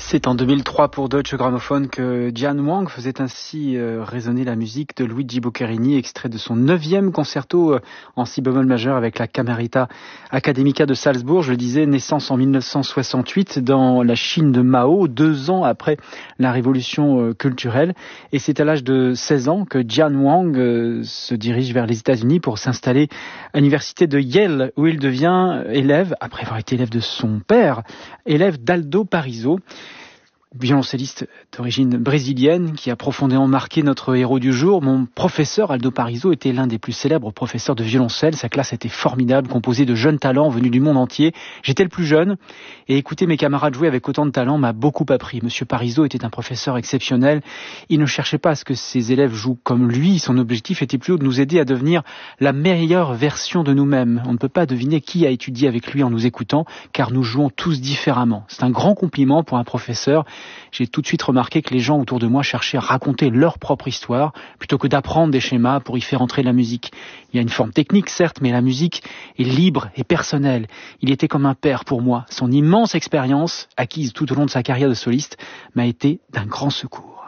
C'est en 2003 pour Deutsche Grammophon que Jian Wang faisait ainsi résonner la musique de Luigi Boccherini, extrait de son 9e concerto en si bémol majeur avec la Camerata Academica de Salzbourg. Je le disais, naissance en 1968 dans la Chine de Mao, 2 ans après la révolution culturelle. Et c'est à l'âge de 16 ans que Jian Wang se dirige vers les États-Unis pour s'installer à l'université de Yale, où il devient élève, après avoir été élève de son père, élève d'Aldo Parizo, violoncelliste d'origine brésilienne qui a profondément marqué notre héros du jour. Mon professeur Aldo Parizo était l'un des plus célèbres professeurs de violoncelle. Sa classe était formidable, composée de jeunes talents venus du monde entier. J'étais le plus jeune et écouter mes camarades jouer avec autant de talent m'a beaucoup appris. Monsieur Parizo était un professeur exceptionnel. Il ne cherchait pas à ce que ses élèves jouent comme lui. Son objectif était plutôt de nous aider à devenir la meilleure version de nous-mêmes. On ne peut pas deviner qui a étudié avec lui en nous écoutant, car nous jouons tous différemment. C'est un grand compliment pour un professeur. J'ai tout de suite remarqué que les gens autour de moi cherchaient à raconter leur propre histoire plutôt que d'apprendre des schémas pour y faire entrer la musique. Il y a une forme technique, certes, mais la musique est libre et personnelle. Il était comme un père pour moi. Son immense expérience, acquise tout au long de sa carrière de soliste, m'a été d'un grand secours.